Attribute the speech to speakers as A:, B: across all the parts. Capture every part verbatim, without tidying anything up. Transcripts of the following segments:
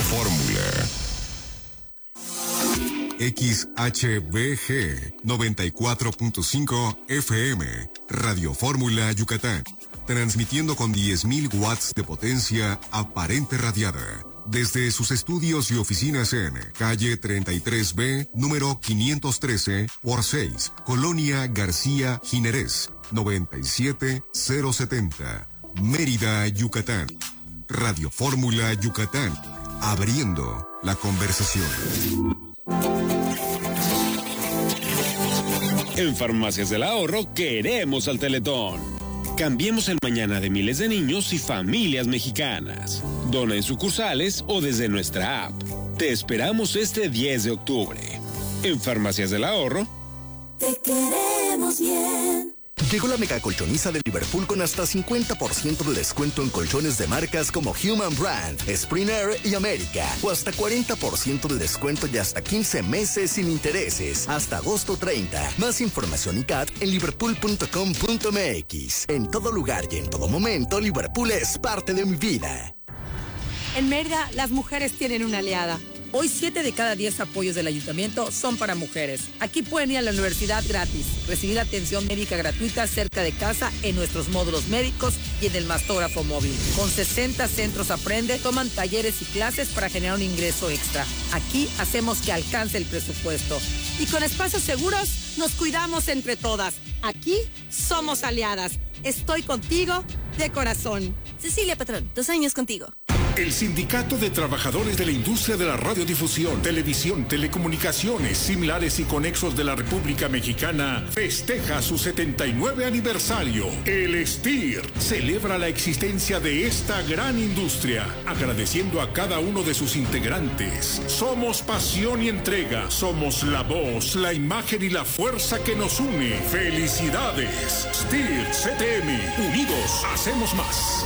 A: Fórmula. X H B G noventa y cuatro punto cinco F M, Radio Fórmula Yucatán, transmitiendo con diez mil watts de potencia aparente radiada, desde sus estudios y oficinas en calle treinta y tres B, número quinientos trece por seis, Colonia García Jiménez, noventa y siete mil setenta, Mérida, Yucatán. Radio Fórmula Yucatán, abriendo la conversación.
B: En Farmacias del Ahorro queremos al Teletón. Cambiemos el mañana de miles de niños y familias mexicanas. Dona en sucursales o desde nuestra app. Te esperamos este diez de octubre. En Farmacias del Ahorro.
C: Te queremos bien.
D: Llegó la mega colchoniza de Liverpool con hasta cincuenta por ciento de descuento en colchones de marcas como Human Brand, Spring Air y América. O hasta cuarenta por ciento de descuento y hasta quince meses sin intereses. Hasta agosto treinta. Más información y C A T en liverpool punto com punto m x. En todo lugar y en todo momento, Liverpool es parte de mi vida.
E: En Mérida, las mujeres tienen una aliada. Hoy siete de cada diez apoyos del ayuntamiento son para mujeres. Aquí pueden ir a la universidad gratis, recibir atención médica gratuita cerca de casa en nuestros módulos médicos y en el mastógrafo móvil. Con sesenta centros Aprende, toman talleres y clases para generar un ingreso extra. Aquí hacemos que alcance el presupuesto. Y con espacios seguros, nos cuidamos entre todas. Aquí somos aliadas. Estoy contigo de corazón.
C: Cecilia Patrón, dos años contigo.
F: El Sindicato de Trabajadores de la Industria de la Radiodifusión, Televisión, Telecomunicaciones, Similares y Conexos de la República Mexicana festeja su setenta y nueve aniversario. El S T I R celebra la existencia de esta gran industria, agradeciendo a cada uno de sus integrantes. Somos pasión y entrega, somos la voz, la imagen y la fuerza que nos une. ¡Felicidades! S T I R C T M, unidos hacemos más.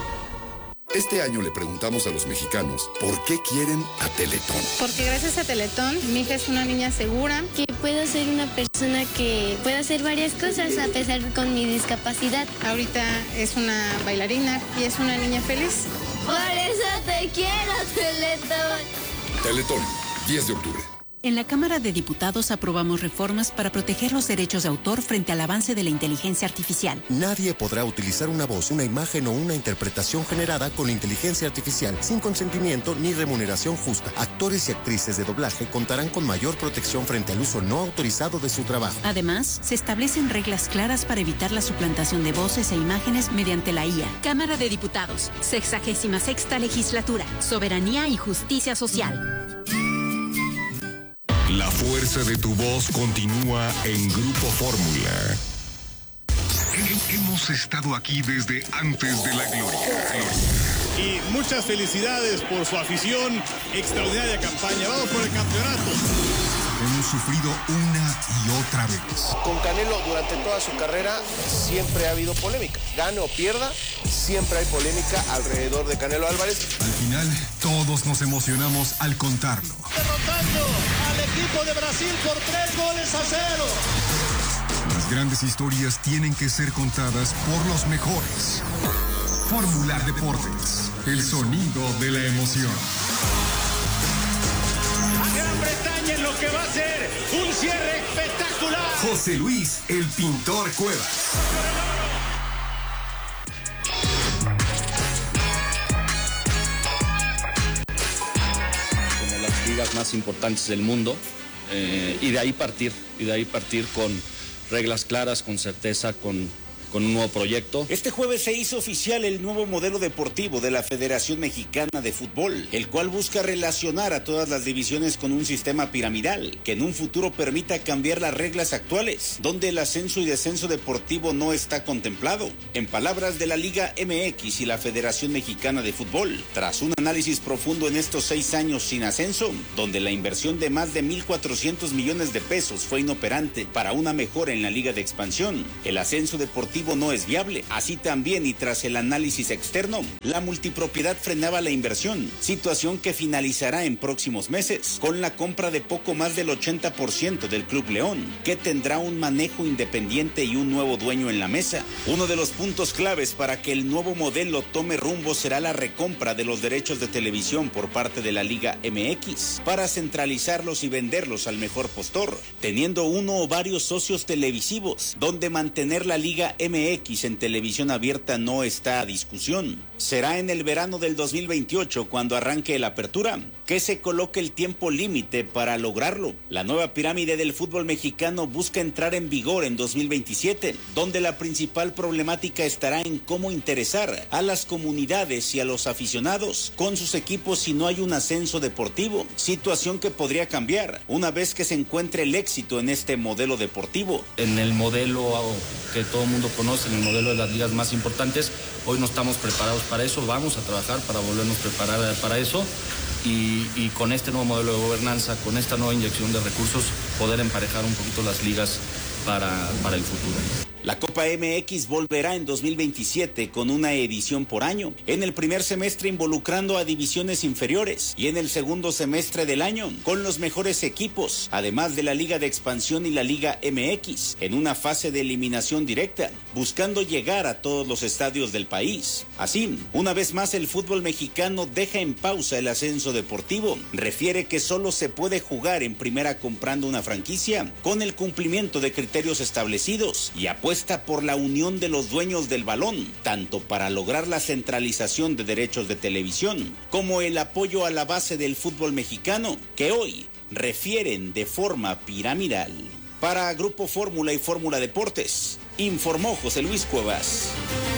G: Este año le preguntamos a los mexicanos por qué quieren a Teletón.
H: Porque gracias a Teletón, mi hija es una niña segura.
I: Que puedo ser una persona que pueda hacer varias cosas a pesar con mi discapacidad.
H: Ahorita es una bailarina y es una niña feliz.
I: Por eso te quiero, Teletón.
G: Teletón, diez de octubre.
J: En la Cámara de Diputados aprobamos reformas para proteger los derechos de autor frente al avance de la inteligencia artificial.
K: Nadie podrá utilizar una voz, una imagen o una interpretación generada con inteligencia artificial sin consentimiento ni remuneración justa. Actores y actrices de doblaje contarán con mayor protección frente al uso no autorizado de su trabajo.
J: Además, se establecen reglas claras para evitar la suplantación de voces e imágenes mediante la I A. Cámara de Diputados, sexagésima sexta legislatura, soberanía y justicia social.
A: La fuerza de tu voz continúa en Grupo Fórmula. Hemos estado aquí desde antes de la gloria.
L: Y muchas felicidades por su afición, extraordinaria campaña. Vamos por el campeonato.
A: Hemos sufrido una y otra vez.
M: Con Canelo durante toda su carrera siempre ha habido polémica. Gane o pierda, siempre hay polémica alrededor de Canelo Álvarez.
A: Al final, todos nos emocionamos al contarlo.
L: Derrotando al equipo de Brasil por tres goles a cero.
A: Las grandes historias tienen que ser contadas por los mejores. Fórmula Deportes, el sonido de la emoción.
L: Gran Bretaña en lo que va a ser un cierre espectacular.
A: José Luis, el pintor Cuevas.
N: Una de las ligas más importantes del mundo eh, y de ahí partir, y de ahí partir con reglas claras, con certeza, con... con un nuevo proyecto.
O: Este jueves se hizo oficial el nuevo modelo deportivo de la Federación Mexicana de Fútbol, el cual busca relacionar a todas las divisiones con un sistema piramidal, que en un futuro permita cambiar las reglas actuales, donde el ascenso y descenso deportivo no está contemplado. En palabras de la Liga M X y la Federación Mexicana de Fútbol, tras un análisis profundo en estos seis años sin ascenso, donde la inversión de más de mil cuatrocientos millones de pesos fue inoperante para una mejora en la Liga de Expansión, el ascenso deportivo deportivo no es viable. Así también, y tras el análisis externo, la multipropiedad frenaba la inversión, situación que finalizará en próximos meses, con la compra de poco más del ochenta por ciento del Club León, que tendrá un manejo independiente y un nuevo dueño en la mesa. Uno de los puntos claves para que el nuevo modelo tome rumbo será la recompra de los derechos de televisión por parte de la Liga M X, para centralizarlos y venderlos al mejor postor, teniendo uno o varios socios televisivos, donde mantener la Liga M X en televisión abierta no está a discusión. Será en el verano del dos mil veintiocho, cuando arranque la apertura, que se coloque el tiempo límite para lograrlo. La nueva pirámide del fútbol mexicano busca entrar en vigor en dos mil veintisiete, donde la principal problemática estará en cómo interesar a las comunidades y a los aficionados con sus equipos si no hay un ascenso deportivo, situación que podría cambiar una vez que se encuentre el éxito en este modelo deportivo.
N: En el modelo que todo el mundo conoce, en el modelo de las ligas más importantes, hoy no estamos preparados para eso, vamos a trabajar para volvernos a preparar para eso. Y, y con este nuevo modelo de gobernanza, con esta nueva inyección de recursos, poder emparejar un poquito las ligas para, para el futuro.
O: La Copa M X volverá en dos mil veintisiete con una edición por año, en el primer semestre involucrando a divisiones inferiores y en el segundo semestre del año con los mejores equipos, además de la Liga de Expansión y la Liga M X, en una fase de eliminación directa, buscando llegar a todos los estadios del país. Así, una vez más el fútbol mexicano deja en pausa el ascenso deportivo, refiere que solo se puede jugar en primera comprando una franquicia con el cumplimiento de criterios establecidos y apuesta por la unión de los dueños del balón, tanto para lograr la centralización de derechos de televisión, como el apoyo a la base del fútbol mexicano, que hoy refieren de forma piramidal. Para Grupo Fórmula y Fórmula Deportes, informó José Luis Cuevas.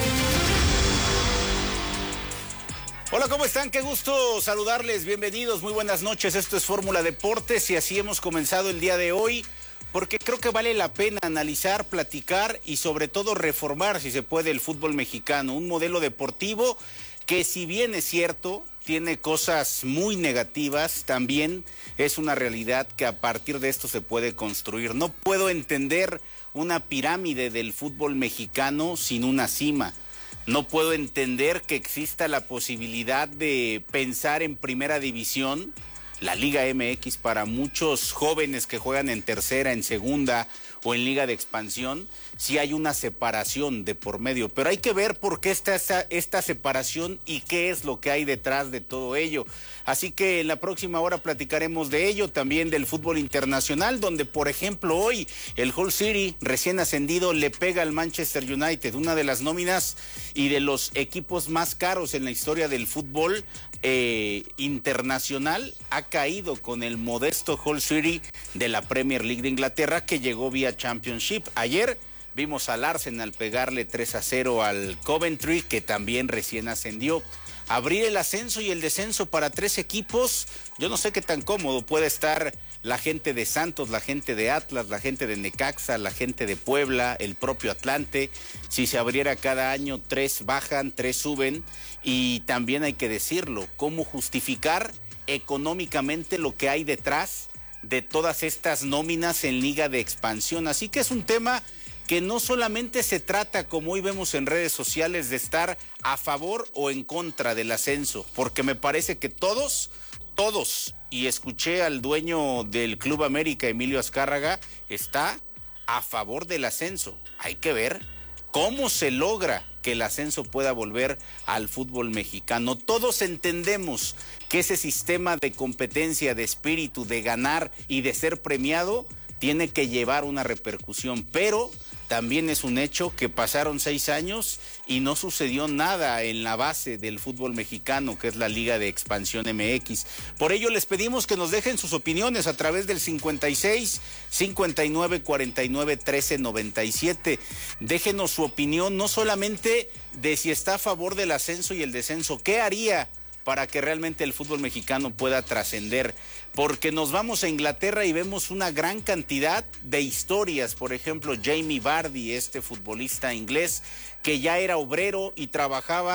O: Hola, ¿cómo están? Qué gusto saludarles, bienvenidos, muy buenas noches, esto es Fórmula Deportes y así hemos comenzado el día de hoy, porque creo que vale la pena analizar, platicar y sobre todo reformar, si se puede, el fútbol mexicano. Un modelo deportivo que, si bien es cierto, tiene cosas muy negativas, también es una realidad que a partir de esto se puede construir. No puedo entender una pirámide del fútbol mexicano sin una cima. No puedo entender que exista la posibilidad de pensar en primera división, la Liga M X, para muchos jóvenes que juegan en tercera, en segunda o en Liga de Expansión, si hay una separación de por medio. Pero hay que ver por qué está esta, esta separación y qué es lo que hay detrás de todo ello. Así que en la próxima hora platicaremos de ello, también del fútbol internacional, donde por ejemplo hoy el Hull City, recién ascendido, le pega al Manchester United, una de las nóminas y de los equipos más caros en la historia del fútbol eh, internacional, ha caído con el modesto Hull City de la Premier League de Inglaterra, que llegó vía Championship. Ayer vimos al Arsenal pegarle tres a cero al Coventry, que también recién ascendió. Abrir el ascenso y el descenso para tres equipos, yo no sé qué tan cómodo puede estar la gente de Santos, la gente de Atlas, la gente de Necaxa, la gente de Puebla, el propio Atlante. Si se abriera cada año, tres bajan, tres suben. Y también hay que decirlo, cómo justificar económicamente lo que hay detrás de todas estas nóminas en Liga de Expansión. Así que es un tema que no solamente se trata, como hoy vemos en redes sociales, de estar a favor o en contra del ascenso, porque me parece que todos, todos, y escuché al dueño del Club América, Emilio Azcárraga, está a favor del ascenso. Hay que ver cómo se logra que el ascenso pueda volver al fútbol mexicano. Todos entendemos que ese sistema de competencia, de espíritu, de ganar y de ser premiado, tiene que llevar una repercusión, pero también es un hecho que pasaron seis años y no sucedió nada en la base del fútbol mexicano, que es la Liga de Expansión M X. Por ello les pedimos que nos dejen sus opiniones a través del cincuenta y seis, cincuenta y nueve, cuarenta y nueve, trece, noventa y siete. Déjenos su opinión, no solamente de si está a favor del ascenso y el descenso, ¿qué haría para que realmente el fútbol mexicano pueda trascender? Porque nos vamos a Inglaterra y vemos una gran cantidad de historias. Por ejemplo, Jamie Vardy, este futbolista inglés que ya era obrero y trabajaba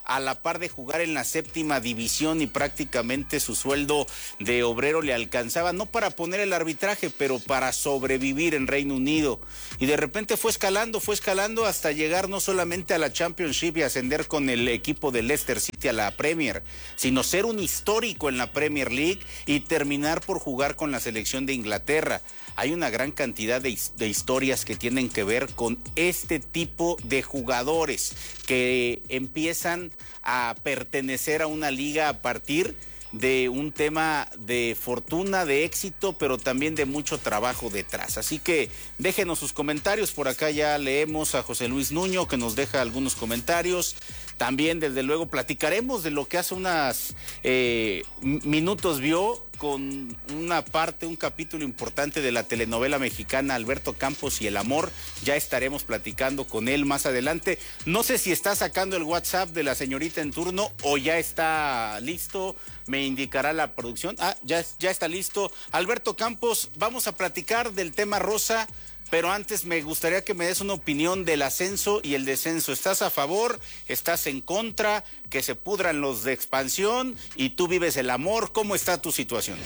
O: a la par de jugar en la séptima división y prácticamente su sueldo de obrero le alcanzaba, no para poner el arbitraje, pero para sobrevivir en Reino Unido. Y de repente fue escalando, fue escalando hasta llegar no solamente a la Championship y ascender con el equipo de Leicester City a la Premier, sino ser un histórico en la Premier League y terminar por jugar con la selección de Inglaterra. Hay una gran cantidad de, de historias que tienen que ver con este tipo de jugadores que empiezan a pertenecer a una liga a partir de un tema de fortuna, de éxito, pero también de mucho trabajo detrás. Así que déjenos sus comentarios. Por acá ya leemos a José Luis Nuño, que nos deja algunos comentarios. También, desde luego, platicaremos de lo que hace unos eh, minutos vio con una parte, un capítulo importante de la telenovela mexicana Alberto Campos y el amor. Ya estaremos platicando con él más adelante. No sé si está sacando el WhatsApp de la señorita en turno o ya está listo. Me indicará la producción. Ah, ya, ya está listo. Alberto Campos, vamos a platicar del tema rosa. Pero antes me gustaría que me des una opinión del ascenso y el descenso. ¿Estás a favor? ¿Estás en contra? ¿Que se pudran los de expansión? ¿Y tú vives el amor? ¿Cómo está tu situación?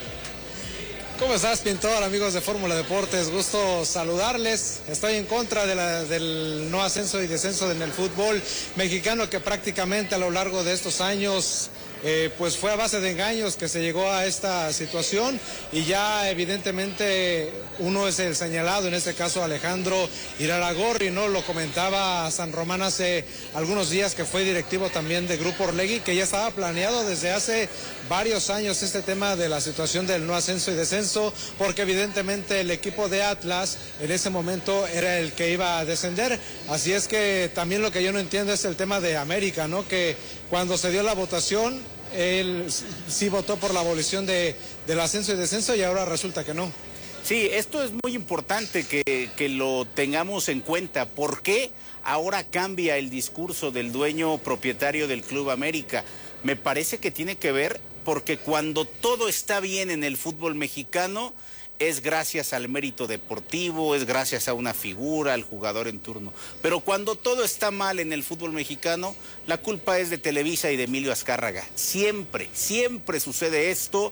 P: ¿Cómo estás, Pintor? Amigos de Fórmula Deportes, gusto saludarles. Estoy en contra de la, del no ascenso y descenso en el fútbol mexicano, que prácticamente a lo largo de estos años Eh, pues fue a base de engaños que se llegó a esta situación, y ya evidentemente uno es el señalado, en este caso Alejandro Iraragorri, ¿no? Lo comentaba San Román hace algunos días, que fue directivo también de Grupo Orlegui, que ya estaba planeado desde hace varios años este tema de la situación del no ascenso y descenso, porque evidentemente el equipo de Atlas en ese momento era el que iba a descender. Así es que también lo que yo no entiendo es el tema de América, ¿no? Que cuando se dio la votación, él sí votó por la abolición de, del ascenso y descenso, y ahora resulta que no.
O: Sí, esto es muy importante que, que lo tengamos en cuenta. ¿Por qué ahora cambia el discurso del dueño propietario del Club América? Me parece que tiene que ver porque cuando todo está bien en el fútbol mexicano, es gracias al mérito deportivo, es gracias a una figura, al jugador en turno. Pero cuando todo está mal en el fútbol mexicano, la culpa es de Televisa y de Emilio Azcárraga. Siempre, siempre sucede esto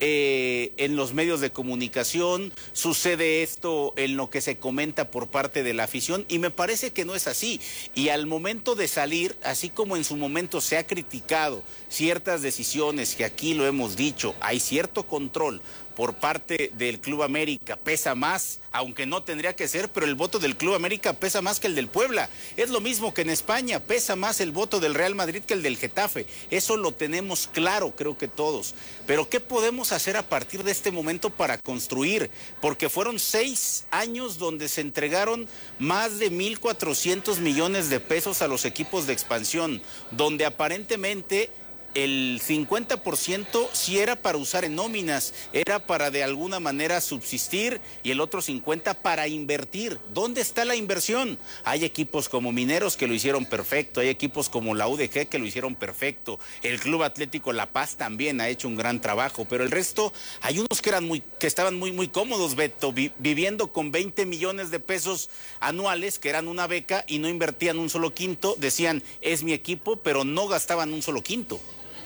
O: eh, en los medios de comunicación, sucede esto en lo que se comenta por parte de la afición, y me parece que no es así. Y al momento de salir, así como en su momento se ha criticado ciertas decisiones, que aquí lo hemos dicho, hay cierto control por parte del Club América, pesa más, aunque no tendría que ser, pero el voto del Club América pesa más que el del Puebla. Es lo mismo que en España, pesa más el voto del Real Madrid que el del Getafe. Eso lo tenemos claro, creo que todos. Pero ¿qué podemos hacer a partir de este momento para construir? Porque fueron seis años donde se entregaron más de mil cuatrocientos millones de pesos a los equipos de expansión, donde aparentemente el cincuenta por ciento sí era para usar en nóminas, era para de alguna manera subsistir, y el otro cincuenta por ciento para invertir. ¿Dónde está la inversión? Hay equipos como Mineros que lo hicieron perfecto, hay equipos como la U D G que lo hicieron perfecto, el Club Atlético La Paz también ha hecho un gran trabajo, pero el resto, hay unos que eran muy, que estaban muy, muy cómodos, Beto, vi, viviendo con veinte millones de pesos anuales, que eran una beca, y no invertían un solo quinto, decían, es mi equipo, pero no gastaban un solo quinto.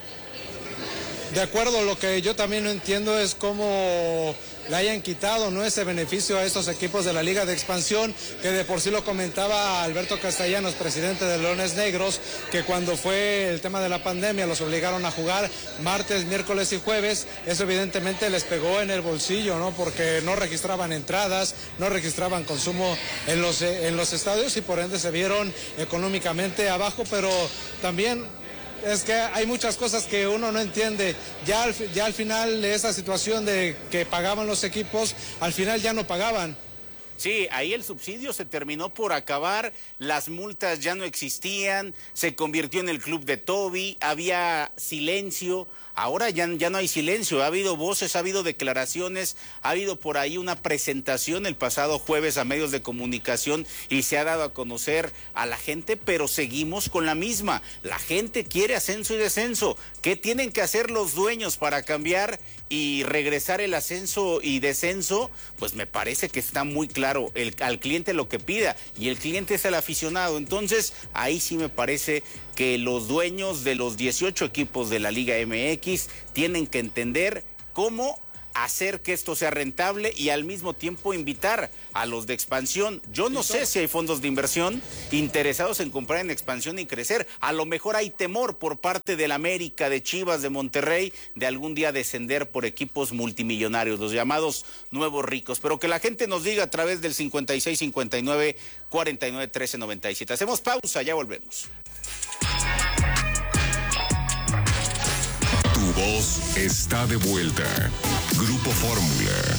P: De acuerdo, lo que yo también no entiendo es cómo le hayan quitado, ¿no?, ese beneficio a estos equipos de la Liga de Expansión, que de por sí lo comentaba Alberto Castellanos, presidente de Leones Negros, que cuando fue el tema de la pandemia los obligaron a jugar martes, miércoles y jueves. Eso evidentemente les pegó en el bolsillo, ¿no?, porque no registraban entradas, no registraban consumo en los, en los estadios, y por ende se vieron económicamente abajo. Pero también es que hay muchas cosas que uno no entiende. Ya al, ya al final de esa situación de que pagaban los equipos, al final ya no pagaban.
O: Sí, ahí el subsidio se terminó por acabar, las multas ya no existían, se convirtió en el club de Toby, había silencio. Ahora ya, ya no hay silencio, ha habido voces, ha habido declaraciones, ha habido por ahí una presentación el pasado jueves a medios de comunicación y se ha dado a conocer a la gente, pero seguimos con la misma. La gente quiere ascenso y descenso. ¿Qué tienen que hacer los dueños para cambiar y regresar el ascenso y descenso? Pues me parece que está muy claro, el, al cliente lo que pida, y el cliente es el aficionado. Entonces ahí sí me parece que los dueños de los dieciocho equipos de la Liga M X tienen que entender cómo hacer que esto sea rentable y al mismo tiempo invitar a los de expansión. Yo no sé si hay fondos de inversión interesados en comprar en expansión y crecer. A lo mejor hay temor por parte del América, de Chivas, de Monterrey, de algún día descender por equipos multimillonarios, los llamados nuevos ricos. Pero que la gente nos diga a través del cincuenta y seis, cincuenta y nueve, cuarenta y nueve, trece, noventa y siete. Hacemos pausa, ya volvemos.
A: Tu voz está de vuelta. Grupo Fórmula.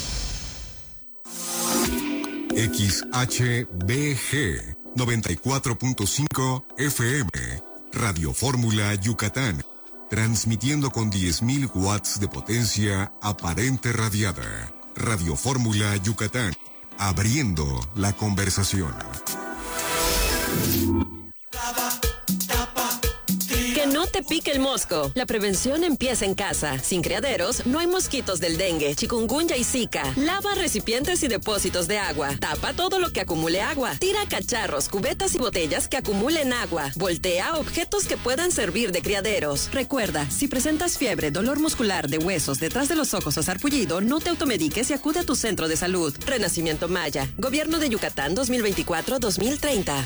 A: X H B G noventa y cuatro punto cinco F M. Radio Fórmula Yucatán. Transmitiendo con diez mil watts de potencia aparente radiada. Radio Fórmula Yucatán. Abriendo la conversación.
Q: Que no te pique el mosco. La prevención empieza en casa. Sin criaderos, no hay mosquitos del dengue, chikungunya y zika. Lava recipientes y depósitos de agua. Tapa todo lo que acumule agua. Tira cacharros, cubetas y botellas que acumulen agua. Voltea objetos que puedan servir de criaderos. Recuerda, si presentas fiebre, dolor muscular de huesos, detrás de los ojos o sarpullido, no te automediques y acude a tu centro de salud. Renacimiento Maya. Gobierno de Yucatán dos mil veinticuatro a dos mil treinta.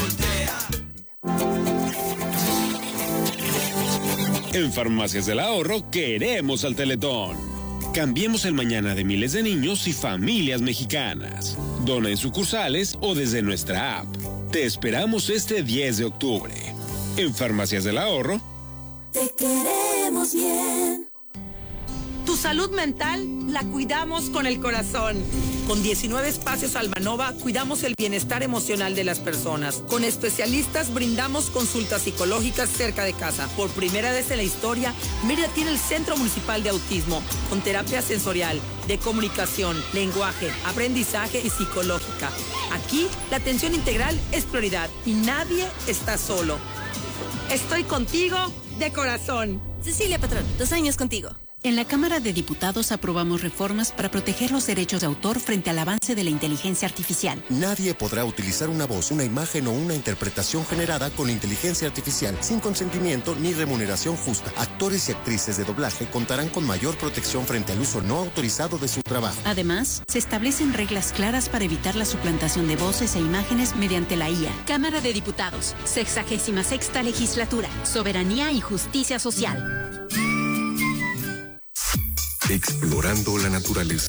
B: En Farmacias del Ahorro queremos al Teletón. Cambiemos el mañana de miles de niños y familias mexicanas. Dona en sucursales o desde nuestra app. Te esperamos este diez de octubre. En Farmacias del Ahorro.
C: Te queremos bien.
E: Tu salud mental la cuidamos con el corazón. Con diecinueve espacios Almanova cuidamos el bienestar emocional de las personas. Con especialistas brindamos consultas psicológicas cerca de casa. Por primera vez en la historia, Mérida tiene el Centro Municipal de Autismo, con terapia sensorial, de comunicación, lenguaje, aprendizaje y psicológica. Aquí, la atención integral es prioridad y nadie está solo. Estoy contigo de corazón.
C: Cecilia Patrón, dos años contigo.
J: En la Cámara de Diputados aprobamos reformas para proteger los derechos de autor frente al avance de la inteligencia artificial.
K: Nadie podrá utilizar una voz, una imagen o una interpretación generada con inteligencia artificial sin consentimiento ni remuneración justa. Actores y actrices de doblaje contarán con mayor protección frente al uso no autorizado de su trabajo.
J: Además, se establecen reglas claras para evitar la suplantación de voces e imágenes mediante la I A. Cámara de Diputados, sexagésima sexta legislatura, soberanía y justicia social.
A: Explorando la naturaleza.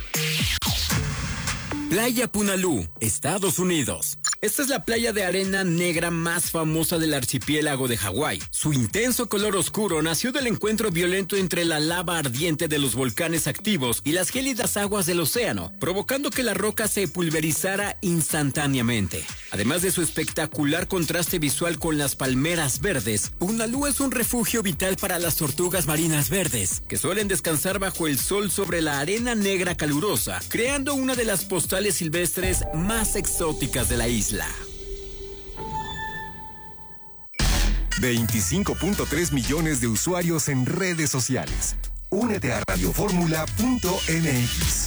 R: Playa Punalú, Estados Unidos. Esta es la playa de arena negra más famosa del archipiélago de Hawái. Su intenso color oscuro nació del encuentro violento entre la lava ardiente de los volcanes activos y las gélidas aguas del océano, provocando que la roca se pulverizara instantáneamente. Además de su espectacular contraste visual con las palmeras verdes, Punalú es un refugio vital para las tortugas marinas verdes, que suelen descansar bajo el sol sobre la arena negra calurosa, creando una de las postales silvestres más exóticas de la isla.
A: veinticinco punto tres millones de usuarios en redes sociales. Únete a radioformula punto m x.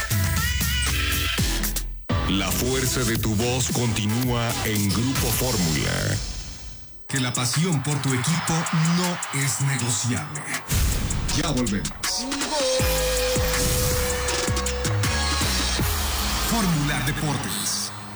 A: La fuerza de tu voz continúa en Grupo Fórmula. Que la pasión por tu equipo no es negociable. Ya volvemos. Fórmula Deportes.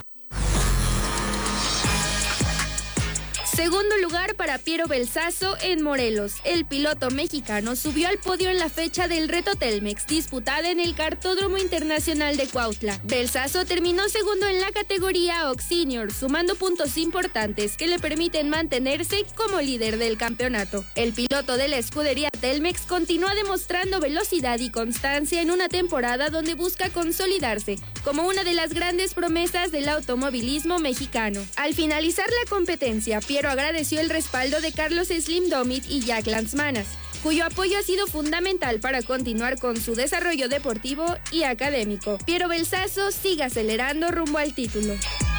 S: Segundo lugar para Piero Belsazo en Morelos. El piloto mexicano subió al podio en la fecha del Reto Telmex, disputada en el Kartódromo Internacional de Cuautla. Belsazo terminó segundo en la categoría Ox Senior, sumando puntos importantes que le permiten mantenerse como líder del campeonato. El piloto de la escudería Telmex continúa demostrando velocidad y constancia en una temporada donde busca consolidarse como una de las grandes promesas del automovilismo mexicano. Al finalizar la competencia, Piero agradeció el respaldo de Carlos Slim Domit y Jack Lanzmanas, cuyo apoyo ha sido fundamental para continuar con su desarrollo deportivo y académico. Piero Belsazo sigue acelerando rumbo al título.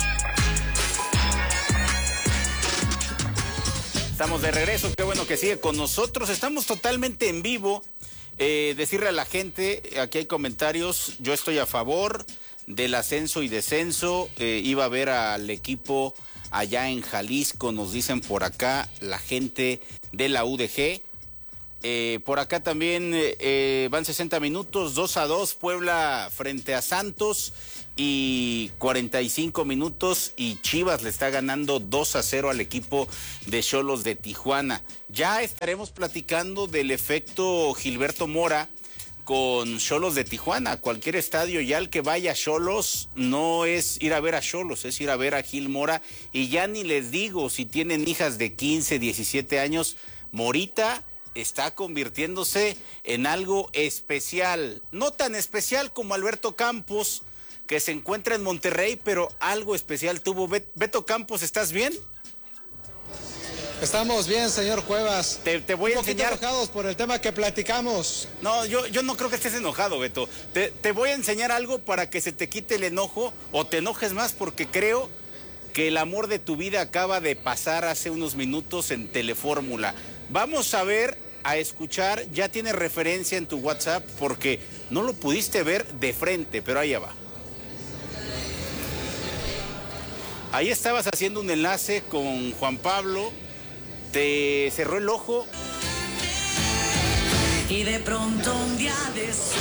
O: Estamos de regreso, qué bueno que sigue con nosotros. Estamos totalmente en vivo. Eh, decirle a la gente, aquí hay comentarios, yo estoy a favor del ascenso y descenso. Eh, iba a ver al equipo allá en Jalisco, nos dicen por acá la gente de la U D G. Eh, por acá también eh, van sesenta minutos, dos a dos, Puebla frente a Santos, y cuarenta y cinco minutos y Chivas le está ganando dos a cero al equipo de Xolos de Tijuana. Ya estaremos platicando del efecto Gilberto Mora con Xolos de Tijuana. Cualquier estadio ya al que vaya Xolos no es ir a ver a Xolos, es ir a ver a Gil Mora, y ya ni les digo si tienen hijas de quince, diecisiete años, Morita está convirtiéndose en algo especial, no tan especial como Alberto Campos, que se encuentra en Monterrey, pero algo especial tuvo. Beto Campos, ¿estás bien?
P: Estamos bien, señor Cuevas.
O: Te, te voy a enseñar.
P: Enojados por el tema que platicamos.
O: No, yo, yo no creo que estés enojado, Beto. Te, te voy a enseñar algo para que se te quite el enojo o te enojes más, porque creo que el amor de tu vida acaba de pasar hace unos minutos en Telefórmula. Vamos a ver, a escuchar, ya tiene referencia en tu WhatsApp porque no lo pudiste ver de frente, pero ahí va. Ahí estabas haciendo un enlace con Juan Pablo, te cerró el ojo.
T: Y de pronto un día de sol.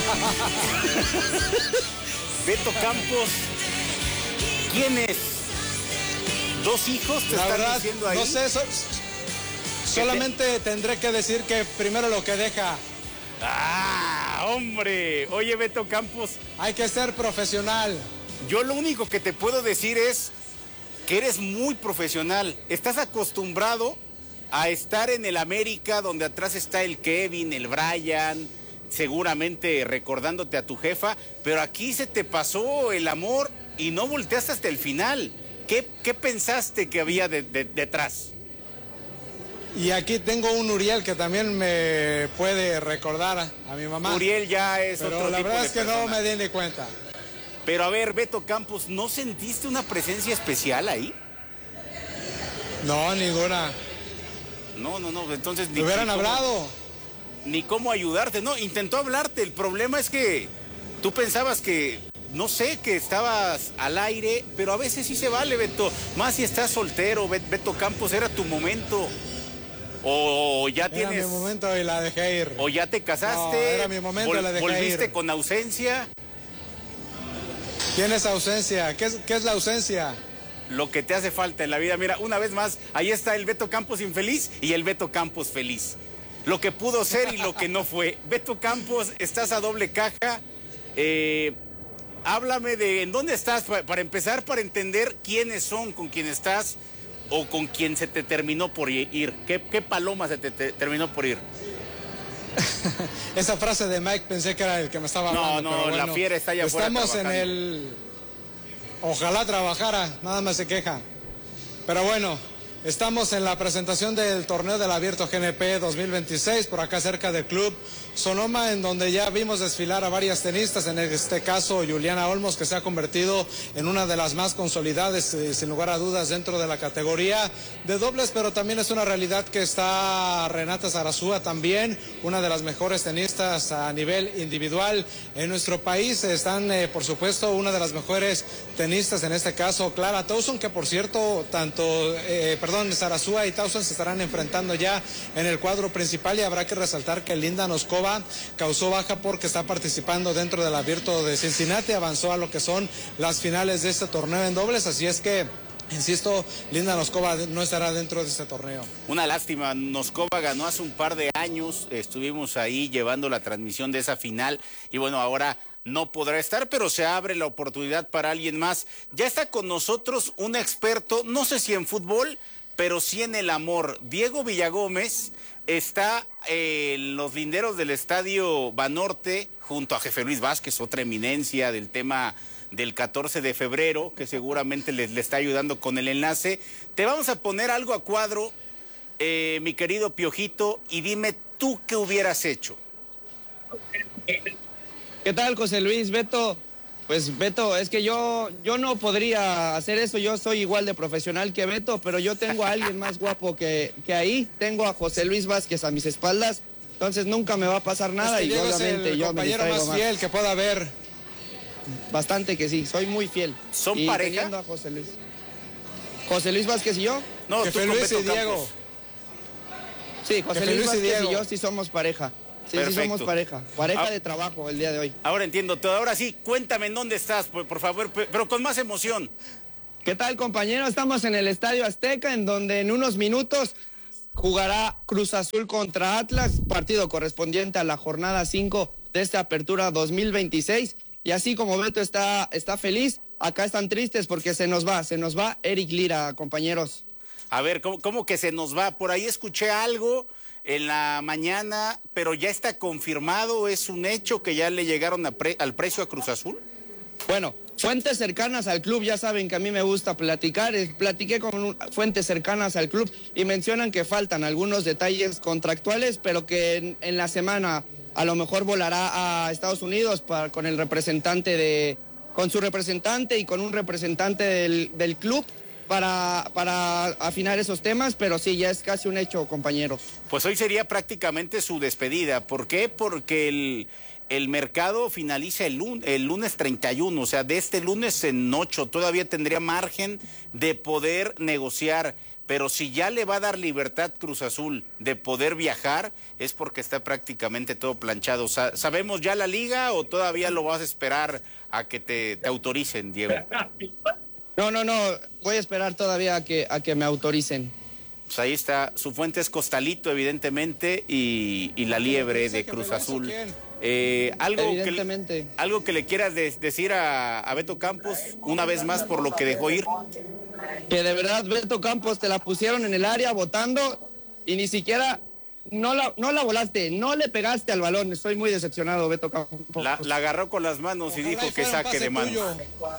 O: Beto Campos, ¿quién es? ¿Dos hijos te
P: La
O: están
P: verdad,
O: diciendo ahí?
P: No sé, so, solamente te... tendré que decir que primero lo que deja.
O: ¡Ah, hombre! Oye, Beto Campos,
P: hay que ser profesional.
O: Yo lo único que te puedo decir es que eres muy profesional. Estás acostumbrado a estar en el América, donde atrás está el Kevin, el Brian, seguramente recordándote a tu jefa, pero aquí se te pasó el amor y no volteaste hasta el final. ¿Qué, qué pensaste que había de, de, detrás?
P: Y aquí tengo un Uriel que también me puede recordar a, a mi mamá.
O: Uriel ya es
P: pero
O: otro
P: la
O: tipo
P: verdad
O: de
P: es que
O: persona.
P: no me di ni cuenta.
O: Pero a ver, Beto Campos, ¿no sentiste una presencia especial ahí?
P: No, ninguna.
O: No, no, no, entonces...
P: Ni hubieran
O: ni
P: hablado.
O: Cómo, ni cómo ayudarte, no, intentó hablarte. El problema es que tú pensabas que, no sé, que estabas al aire, pero a veces sí se vale, Beto. Más si estás soltero, Beto Campos, era tu momento. O ya
P: era
O: tienes...
P: Era mi momento y la dejé ir.
O: O ya te casaste.
P: No, era mi momento y la dejé ir.
O: Volviste con ausencia.
P: ¿Tienes ausencia? ¿Qué es, ¿Qué es la ausencia?
O: Lo que te hace falta en la vida. Mira, una vez más, ahí está el Beto Campos infeliz y el Beto Campos feliz. Lo que pudo ser y lo que no fue. Beto Campos, estás a doble caja. Eh, háblame de en dónde estás, para, para empezar, para entender quiénes son con quien estás o con quien se te terminó por ir. ¿Qué, qué paloma se te, te terminó por ir?
P: Esa frase de Mike pensé que era el que me estaba hablando.
O: No, no,
P: pero bueno,
O: la fiera está allá afuera
P: estamos en
O: trabajando.
P: el... Ojalá trabajara, nada más se queja. Pero bueno, estamos en la presentación del torneo del Abierto G N P dos mil veintiséis, por acá cerca del Club Sonoma, en donde ya vimos desfilar a varias tenistas, en este caso Juliana Olmos, que se ha convertido en una de las más consolidadas, eh, sin lugar a dudas, dentro de la categoría de dobles, pero también es una realidad que está Renata Zarazúa también, una de las mejores tenistas a nivel individual en nuestro país. Están, eh, por supuesto, una de las mejores tenistas, en este caso Clara Tauson, que por cierto, tanto, eh, perdón, Zarazúa y Tauson se estarán enfrentando ya en el cuadro principal, y habrá que resaltar que Linda Noskova causó baja porque está participando dentro del Abierto de Cincinnati, avanzó a lo que son las finales de este torneo en dobles, así es que, insisto, Linda Noskova no estará dentro de este torneo.
O: Una lástima, Noskova ganó hace un par de años, estuvimos ahí llevando la transmisión de esa final y bueno, ahora no podrá estar, pero se abre la oportunidad para alguien más. Ya está con nosotros un experto, no sé si en fútbol, pero sí en el amor. Diego Villagómez está eh, en los linderos del Estadio Banorte junto a Jefe Luis Vázquez, otra eminencia del tema del catorce de febrero, que seguramente le, le está ayudando con el enlace. Te vamos a poner algo a cuadro, eh, mi querido Piojito, y dime tú qué hubieras hecho.
U: ¿Qué tal, José Luis? Beto, pues Beto, es que yo, yo no podría hacer eso, yo soy igual de profesional que Beto, pero yo tengo a alguien más guapo que, que ahí, tengo a José Luis Vázquez a mis espaldas, entonces nunca me va a pasar nada.
P: Es que
U: y
P: Diego
U: obviamente
P: es el
U: yo
P: compañero
U: me
P: más
U: más
P: fiel que pueda haber.
U: Bastante que sí, soy muy fiel.
O: ¿Son
U: y
O: pareja?
U: teniendo a José Luis. José Luis Vázquez y yo.
O: No,
P: Jefe
O: tú con
P: Luis
O: Beto
P: y Diego.
O: Campos.
U: Sí, José
P: Jefe
U: Luis
P: Luis y
U: Vázquez y,
P: Diego.
U: yo sí somos pareja. Sí,
O: Perfecto.
U: sí somos pareja. Pareja
O: Ah.
U: de trabajo el día de hoy.
O: Ahora entiendo todo. Ahora sí, cuéntame en dónde estás, por, por favor, pe- pero con más emoción.
U: ¿Qué tal, compañero? Estamos en el Estadio Azteca, en donde en unos minutos jugará Cruz Azul contra Atlas, partido correspondiente a la jornada cinco de esta apertura dos mil veintiséis. Y así como Beto está, está feliz, acá están tristes porque se nos va, se nos va Eric Lira, compañeros.
O: A ver, ¿cómo, cómo que se nos va? Por ahí escuché algo en la mañana, pero ya está confirmado, es un hecho que ya le llegaron a pre- al precio a Cruz Azul.
U: Bueno, fuentes cercanas al club, ya saben que a mí me gusta platicar, eh, platiqué con un- fuentes cercanas al club y mencionan que faltan algunos detalles contractuales, pero que en, en la semana a lo mejor volará a Estados Unidos para, con el representante de, con su representante y con un representante del, del club para, para afinar esos temas, pero sí, ya es casi un hecho, compañeros.
O: Pues hoy sería prácticamente su despedida. ¿Por qué? Porque el, el mercado finaliza el lunes, el lunes treinta y uno, o sea, de este lunes en ocho, todavía tendría margen de poder negociar. Pero si ya le va a dar libertad Cruz Azul de poder viajar, es porque está prácticamente todo planchado. Sa- ¿Sabemos ya la liga o todavía lo vas a esperar a que te, te autoricen, Diego?
U: No, no, no, voy a esperar todavía a que, a que me autoricen.
O: Pues ahí está, su fuente es Costalito, evidentemente, y, y la liebre de Cruz Azul. Eh, algo,
U: Evidentemente.
O: Que, algo que le quieras de- decir a, a Beto Campos, una vez más por lo que dejó ir.
U: Que de verdad, Beto Campos, te la pusieron en el área votando y ni siquiera, no la, no la volaste, no le pegaste al balón. Estoy muy decepcionado, Beto Campos.
O: La, la agarró con las manos y dijo que saque de mano.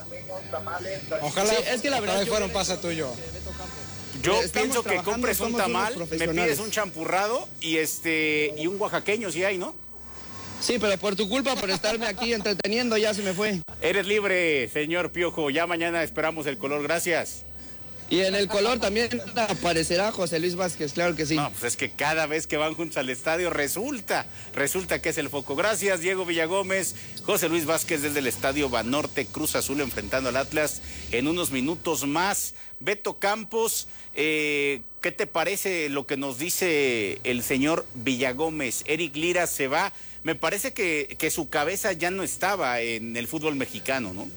P: Ojalá,
U: Sí, es que la verdad
P: ojalá
U: yo-
P: fuera un pase tuyo.
O: Yo
U: Estamos
O: pienso que
U: trabajando,
O: compres un
U: somos unos
O: tamal, me
U: profesionales.
O: pides un champurrado y este y un oaxaqueño si hay, ¿no?
U: Sí, pero por tu culpa, por estarme aquí entreteniendo, ya se me fue.
O: Eres libre, señor Piojo. Ya mañana esperamos el color. Gracias.
U: Y en el color también aparecerá José Luis Vázquez, claro que sí.
O: No, pues es que cada vez que van juntos al estadio resulta, resulta que es el foco. Gracias, Diego Villagómez. José Luis Vázquez desde el estadio Banorte, Cruz Azul enfrentando al Atlas en unos minutos más. Beto Campos, eh, ¿qué te parece lo que nos dice el señor Villagómez? Eric Lira se va. Me parece que, que su cabeza ya no estaba en el fútbol mexicano, ¿no?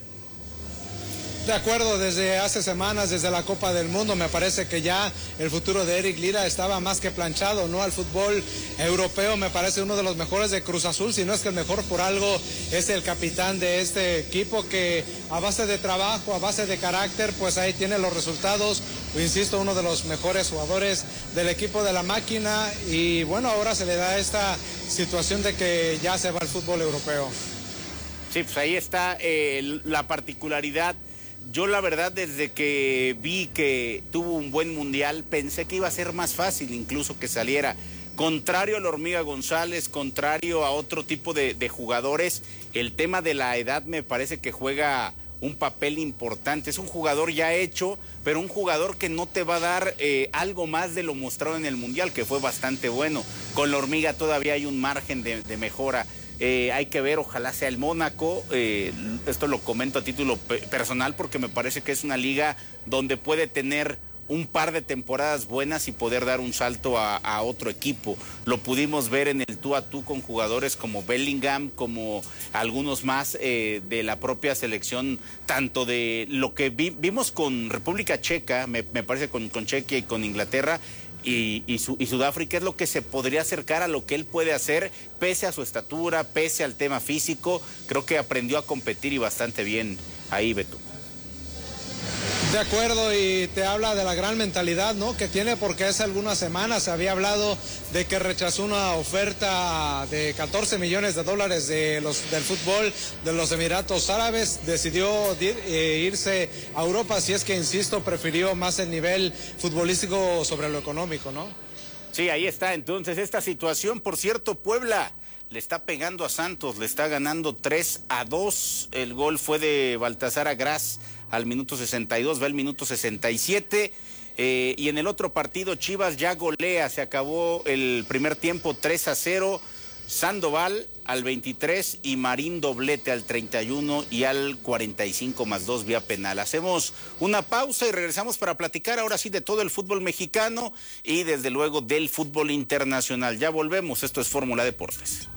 P: De acuerdo, desde hace semanas, desde la Copa del Mundo, me parece que ya el futuro de Eric Lira estaba más que planchado, ¿no? Al fútbol europeo me parece uno de los mejores de Cruz Azul, si no es que el mejor por algo es el capitán de este equipo que a base de trabajo, a base de carácter, pues ahí tiene los resultados. Insisto, uno de los mejores jugadores del equipo de la máquina y bueno, ahora se le da esta situación de que ya se va al fútbol europeo.
O: Sí, pues ahí está eh, la particularidad. Yo la verdad desde que vi que tuvo un buen mundial pensé que iba a ser más fácil incluso que saliera. Contrario a la Hormiga González, contrario a otro tipo de, de jugadores, el tema de la edad me parece que juega un papel importante. Es un jugador ya hecho, pero un jugador que no te va a dar eh, algo más de lo mostrado en el mundial, que fue bastante bueno. Con la Hormiga todavía hay un margen de, de mejora. Eh, hay que ver, ojalá sea el Mónaco, eh, esto lo comento a título pe personal porque me parece que es una liga donde puede tener un par de temporadas buenas y poder dar un salto a, a otro equipo. Lo pudimos ver en el tú a tú con jugadores como Bellingham, como algunos más eh, de la propia selección, tanto de lo que vi vimos con República Checa, me, me parece con, con Chequia y con Inglaterra, Y, y, su, y Sudáfrica es lo que se podría acercar a lo que él puede hacer, pese a su estatura, pese al tema físico. Creo que aprendió a competir y bastante bien ahí, Beto.
P: De acuerdo, y te habla de la gran mentalidad, ¿no?, que tiene, porque hace algunas semanas se había hablado de que rechazó una oferta de catorce millones de dólares de los, del fútbol de los Emiratos Árabes. Decidió ir, eh, irse a Europa, si es que, insisto, prefirió más el nivel futbolístico sobre lo económico, ¿no?
O: Sí, ahí está entonces esta situación. Por cierto, Puebla le está pegando a Santos, le está ganando tres a dos. El gol fue de Baltasar Agraz al minuto sesenta y dos, va el minuto sesenta y siete. Eh, y en el otro partido, Chivas ya golea, se acabó el primer tiempo tres a cero. Sandoval al veintitrés y Marín doblete al treinta y uno y al cuarenta y cinco más dos vía penal. Hacemos una pausa y regresamos para platicar ahora sí de todo el fútbol mexicano y desde luego del fútbol internacional. Ya volvemos, esto es Fórmula Deportes.